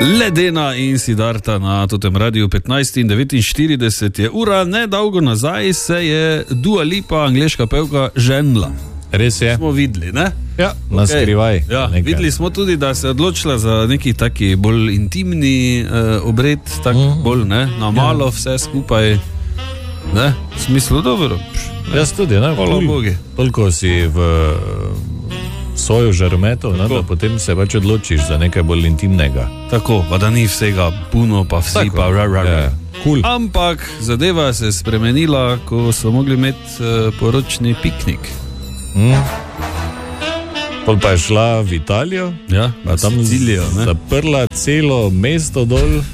Ledena in Siddharta na totem radiju 15:49 je ura, nedolgo nazaj se je Dua Lipa, angleška pevka, ženila. Res je. Smo videli, ne? Ja, naskrivaj. Ja, videli smo tudi, da se je odločila za neki taki bolj intimni obred, bolj ne, na malo vse skupaj, ne, v smislu dobro. Jaz tudi, ne, hvala Bogu. Toliko si v svojo žarometo, ne, da potem se pač odločiš za nekaj bolj intimnega. Tako, pa da ni vsega puno, pa vsi tako, pa ja, cool. Ampak zadeva se je spremenila, ko so mogli imeti poročni piknik. Pol pa je šla v Italijo, ja, pa tam Sicilijo, zaprla celo mesto dol,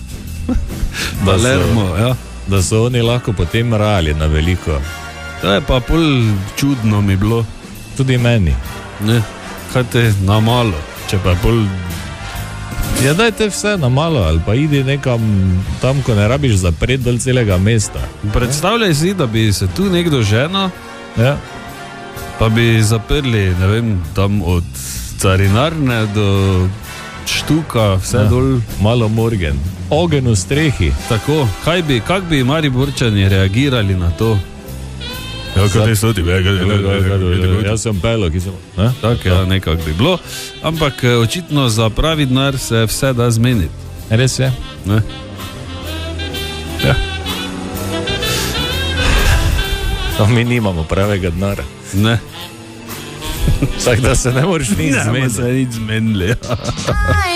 da so oni lahko potem rali na veliko. To je pa pol čudno mi bilo. Tudi meni. Ne, kaj te na malo, če pa pol... Ja, dajte vse na malo, ali pa idi nekam tam, ko ne rabiš zapret dol celega mesta. Predstavljaj si, da bi se tu nekdo ženil, ja, pa bi zaprli, ne vem, tam od carinarne do štuka, vse dol. Malo morgen. Ogen v strehi. Tako, kak bi Mariborčani reagirali na to? Ja, kaj so ti, jaz sem pelo, ki sem... Tako, ja, nekak bi bilo. Ampak očitno za pravi denar se vse da zmeniti. Res je. Ne? Ja. Mi nimamo pravega denara. Ne. Vsak, da se ne moreš nič zmeniti. Ne, se nič zmenili.